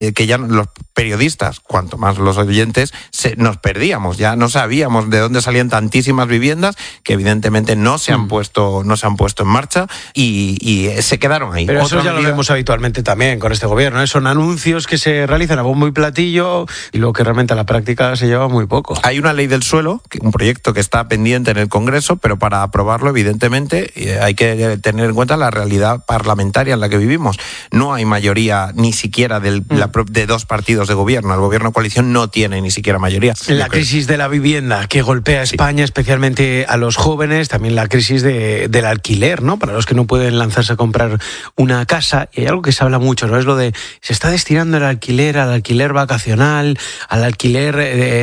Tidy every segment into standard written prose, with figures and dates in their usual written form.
que ya los periodistas, cuanto más los oyentes, nos perdíamos, ya no sabíamos de dónde salían tantísimas viviendas que evidentemente no se han puesto en marcha y se quedaron ahí. Pero eso ya lo vemos habitualmente también con este gobierno, ¿eh? Son anuncios que se realizan a bombo y platillo y luego que realmente a la práctica se lleva muy poco. Hay una ley del suelo, un proyecto que está pendiente en el Congreso, pero para aprobarlo evidentemente hay que tener en cuenta la realidad parlamentaria en la que vivimos. No hay mayoría ni siquiera de dos partidos de gobierno. El gobierno de coalición no tiene ni siquiera mayoría. La crisis de la vivienda que golpea a España, especialmente a los jóvenes, también la crisis del alquiler, ¿no? Para los que no pueden lanzarse a comprar una casa. Y hay algo que se habla mucho, ¿no? Es lo de se está destinando el alquiler al alquiler vacacional, al alquiler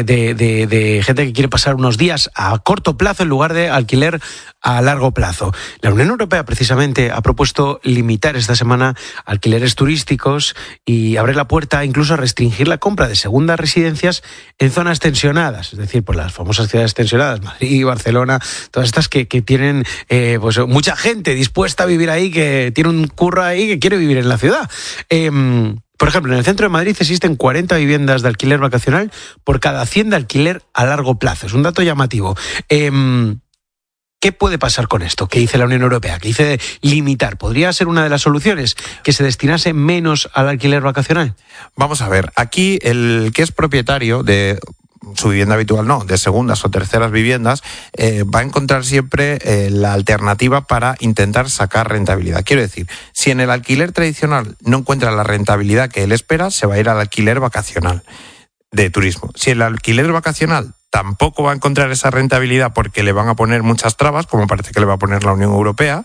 de gente que quiere pasar unos días a corto plazo en lugar de alquiler a largo plazo. La Unión Europea precisamente ha propuesto limitar esta semana alquileres turísticos y abre la puerta incluso a restringir la compra de segundas residencias en zonas tensionadas, es decir, por las famosas ciudades tensionadas, Madrid, Barcelona, todas estas que tienen pues mucha gente dispuesta a vivir ahí, que tiene un curro ahí, que quiere vivir en la ciudad. Por ejemplo, en el centro de Madrid existen 40 viviendas de alquiler vacacional por cada 100 de alquiler a largo plazo. Es un dato llamativo. ¿Qué puede pasar con esto? ¿Qué dice la Unión Europea? ¿Qué dice de limitar? ¿Podría ser una de las soluciones que se destinase menos al alquiler vacacional? Vamos a ver, aquí el que es propietario de su vivienda habitual, no, de segundas o terceras viviendas, va a encontrar siempre la alternativa para intentar sacar rentabilidad. Quiero decir, si en el alquiler tradicional no encuentra la rentabilidad que él espera, se va a ir al alquiler vacacional de turismo. Si el alquiler vacacional tampoco va a encontrar esa rentabilidad porque le van a poner muchas trabas, como parece que le va a poner la Unión Europea,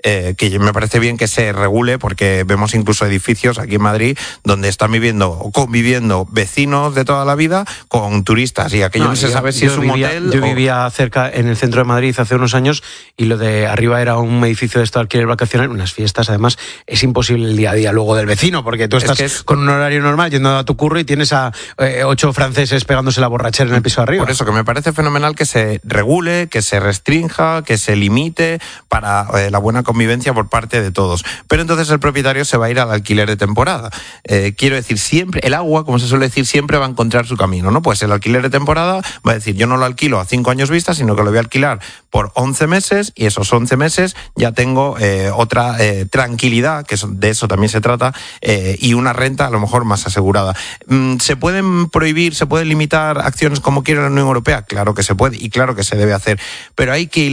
que me parece bien que se regule, porque vemos incluso edificios aquí en Madrid donde están viviendo o conviviendo vecinos de toda la vida con turistas y aquello no se sabe si es un hotel. Yo vivía cerca en el centro de Madrid hace unos años y lo de arriba era un edificio de esto de alquiler vacacional, unas fiestas, además es imposible el día a día luego del vecino, porque tú estás con un horario normal yendo a tu curro y tienes a 8 franceses pegándose la borrachera en el piso de arriba. Por eso que me parece fenomenal que se regule, que se restrinja, que se limite para la buena convivencia por parte de todos. Pero entonces el propietario se va a ir al alquiler de temporada. Quiero decir, siempre, el agua, como se suele decir, siempre va a encontrar su camino, ¿no? Pues el alquiler de temporada va a decir, yo no lo alquilo a 5 años vista, sino que lo voy a alquilar por 11 meses y esos 11 meses ya tengo otra tranquilidad, que de eso también se trata, y una renta a lo mejor más asegurada. ¿Se pueden prohibir, se pueden limitar acciones como quiere la Unión Europea? Claro que se puede y claro que se debe hacer, pero hay que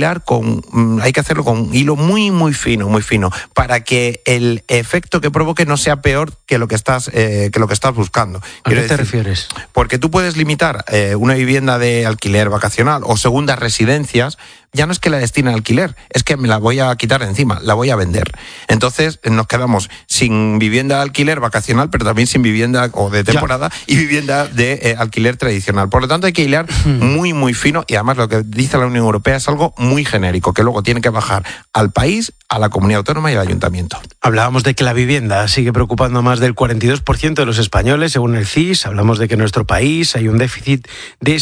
hay que hacerlo con hilo muy fino, para que el efecto que provoque no sea peor que lo que estás buscando. ¿A qué te refieres? Porque tú puedes limitar una vivienda de alquiler vacacional o segundas residencias, ya no es que la destine al alquiler, es que me la voy a quitar de encima, la voy a vender. Entonces nos quedamos sin vivienda de alquiler vacacional, pero también sin vivienda o de temporada y vivienda de alquiler tradicional. Por lo tanto hay que hilar muy fino, y además lo que dice la Unión Europea es algo muy genérico, que luego tiene que bajar al país, a la comunidad autónoma y al ayuntamiento. Hablábamos de que la vivienda sigue preocupando a más del 42% de los españoles, según el CIS. Hablamos de que en nuestro país hay un déficit de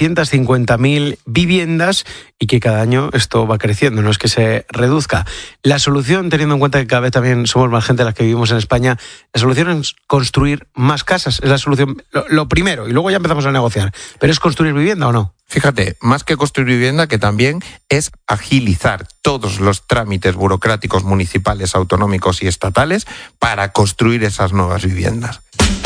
750.000 viviendas y que cada año esto va creciendo, no es que se reduzca. La solución, teniendo en cuenta que cada vez también somos más gente las que vivimos en España, la solución es construir más casas. Es la solución, lo primero, y luego ya empezamos a negociar. ¿Pero es construir vivienda o no? Fíjate, más que construir vivienda, que también es agilizar todos los trámites burocráticos municipales, autonómicos y estatales para construir esas nuevas viviendas.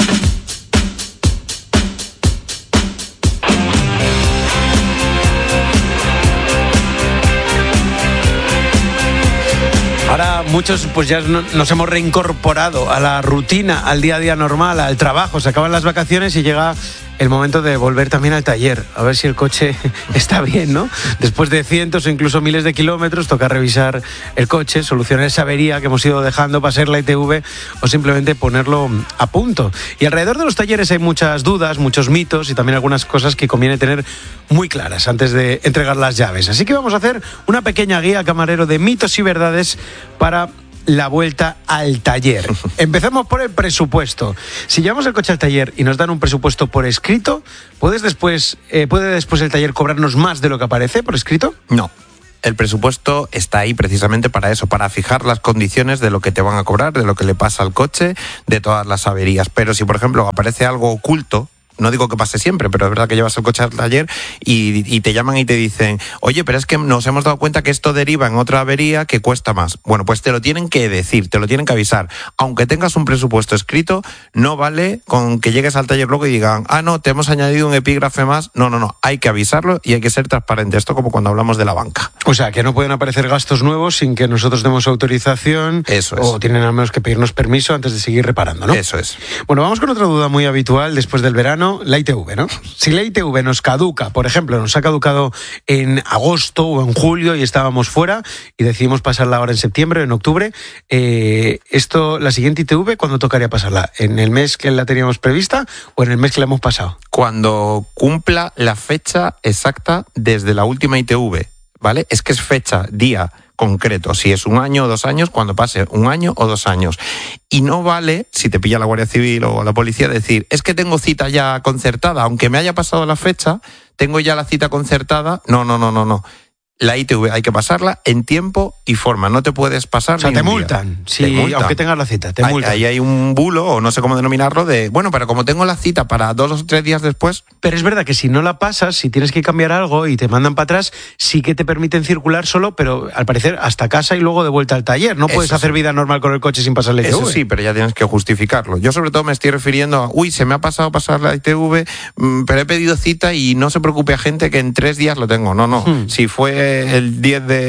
Ahora muchos pues ya nos hemos reincorporado a la rutina, al día a día normal, al trabajo. Se acaban las vacaciones y llega el momento de volver también al taller, a ver si el coche está bien, ¿no? Después de cientos o incluso miles de kilómetros, toca revisar el coche, solucionar esa avería que hemos ido dejando para ser la ITV o simplemente ponerlo a punto. Y alrededor de los talleres hay muchas dudas, muchos mitos y también algunas cosas que conviene tener muy claras antes de entregar las llaves. Así que vamos a hacer una pequeña guía, camarero, de mitos y verdades para la vuelta al taller. Empecemos por el presupuesto. Si llevamos el coche al taller y nos dan un presupuesto por escrito, ¿puede después el taller cobrarnos más de lo que aparece por escrito? No. El presupuesto está ahí precisamente para eso, para fijar las condiciones de lo que te van a cobrar, de lo que le pasa al coche, de todas las averías. Pero si, por ejemplo, aparece algo oculto, no digo que pase siempre, pero es verdad que llevas el coche al taller y te llaman y te dicen, oye, pero es que nos hemos dado cuenta que esto deriva en otra avería que cuesta más. Bueno, pues te lo tienen que decir, te lo tienen que avisar. Aunque tengas un presupuesto escrito, no vale con que llegues al taller luego y digan, no, te hemos añadido un epígrafe más. No, hay que avisarlo y hay que ser transparente. Esto como cuando hablamos de la banca. O sea, que no pueden aparecer gastos nuevos sin que nosotros demos autorización. Eso es. O tienen al menos que pedirnos permiso antes de seguir reparando, ¿no? Eso es. Bueno, vamos con otra duda muy habitual después del verano. La ITV, ¿no? Si la ITV nos caduca, por ejemplo, nos ha caducado en agosto o en julio y estábamos fuera y decidimos pasarla ahora en septiembre o en octubre, la siguiente ITV, ¿cuándo tocaría pasarla? ¿En el mes que la teníamos prevista o en el mes que la hemos pasado? Cuando cumpla la fecha exacta desde la última ITV, ¿vale? Es que es fecha, día concreto, si es 1 año o 2 años, cuando pase 1 año o 2 años. Y no vale, si te pilla la Guardia Civil o la policía, decir, es que tengo cita ya concertada, aunque me haya pasado la fecha, tengo ya la cita concertada. No. La ITV hay que pasarla en tiempo y forma, no te puedes pasar. O sea, te multan, aunque tengas la cita, te multan. Ahí hay un bulo, o no sé cómo denominarlo, pero como tengo la cita para 2 o 3 días después. Pero es verdad que si no la pasas, si tienes que cambiar algo y te mandan para atrás, sí que te permiten circular solo, pero al parecer hasta casa y luego de vuelta al taller. No puedes hacer vida normal con el coche sin pasar la ITV. Eso sí, pero ya tienes que justificarlo. Yo sobre todo me estoy refiriendo a, se me ha pasado pasar la ITV, pero he pedido cita y no se preocupe, gente, que en 3 días lo tengo. No. Si fue el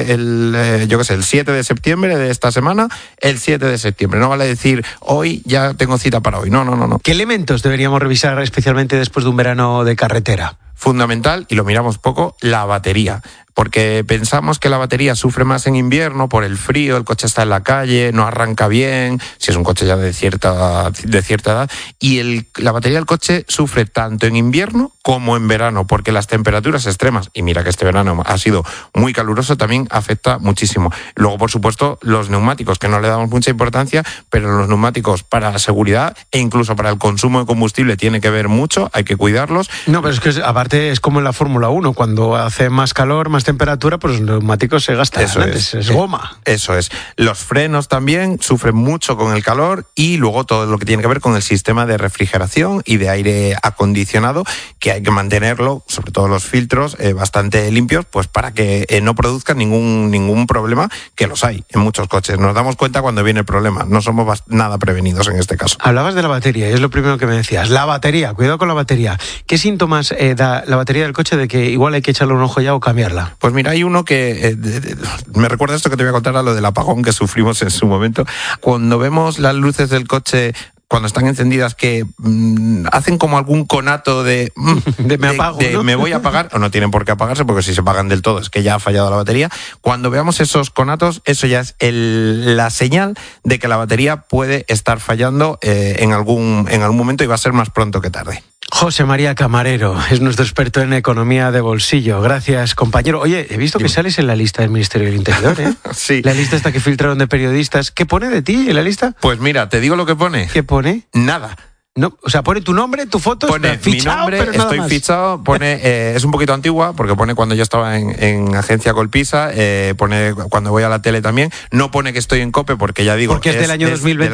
7 de septiembre de esta semana, el 7 de septiembre. No vale decir, hoy ya tengo cita para hoy. No. ¿Qué elementos deberíamos revisar especialmente después de un verano de carretera? Fundamental, y lo miramos poco, la batería. Porque pensamos que la batería sufre más en invierno por el frío, el coche está en la calle, no arranca bien, si es un coche ya de cierta edad, y la batería del coche sufre tanto en invierno como en verano, porque las temperaturas extremas, y mira que este verano ha sido muy caluroso, también afecta muchísimo. Luego, por supuesto, los neumáticos, que no le damos mucha importancia, pero los neumáticos para la seguridad e incluso para el consumo de combustible tiene que ver mucho, hay que cuidarlos. No, pero es que aparte es como en la Fórmula 1, cuando hace más calor, más temperatura, pues los neumáticos se gastan. Eso es goma. Eso es. Los frenos también sufren mucho con el calor y luego todo lo que tiene que ver con el sistema de refrigeración y de aire acondicionado, que hay que mantenerlo, sobre todo los filtros, bastante limpios, pues para que no produzcan ningún problema, que los hay en muchos coches. Nos damos cuenta cuando viene el problema. No somos nada prevenidos en este caso. Hablabas de la batería y es lo primero que me decías. La batería, cuidado con la batería. ¿Qué síntomas da la batería del coche de que igual hay que echarle un ojo ya o cambiarla? Pues mira, hay uno que me recuerda esto que te voy a contar, a lo del apagón que sufrimos en su momento. Cuando vemos las luces del coche, cuando están encendidas, que hacen como algún conato de me apago, ¿no? Me voy a apagar, o no tienen por qué apagarse, porque si se apagan del todo es que ya ha fallado la batería. Cuando veamos esos conatos, eso ya es la señal de que la batería puede estar fallando en algún momento, y va a ser más pronto que tarde. José María Camarero es nuestro experto en economía de bolsillo. Gracias, compañero. Oye, he visto que sales en la lista del Ministerio del Interior, ¿eh? Sí. La lista esta que filtraron de periodistas. ¿Qué pone de ti en la lista? Pues mira, te digo lo que pone. ¿Qué pone? Nada. No, o sea, pone tu nombre, tu foto, pone fichado, mi nombre, pero nada estoy más. fichado, pone, es un poquito antigua, porque pone cuando yo estaba en Agencia Colpisa, pone cuando voy a la tele también, no pone que estoy en COPE, porque ya digo... Porque es del año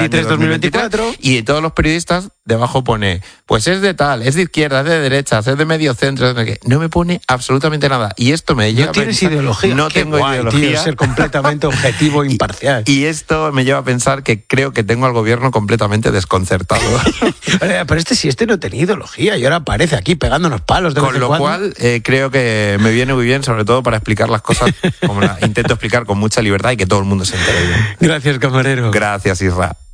2023-2024. Y todos los periodistas, debajo pone, pues es de tal, es de izquierda, es de derecha, es de medio centro, no me pone absolutamente nada. Y esto me lleva a pensar... No tienes ideología. No tengo ideología. Tío, ser completamente objetivo e imparcial. Y esto me lleva a pensar que creo que tengo al gobierno completamente desconcertado. Pero este no tenía ideología y ahora aparece aquí pegándonos palos de vez en cuando. Con lo cual, creo que me viene muy bien, sobre todo para explicar las cosas como intento explicar con mucha libertad y que todo el mundo se entere bien. Gracias, Camarero. Gracias, Isra.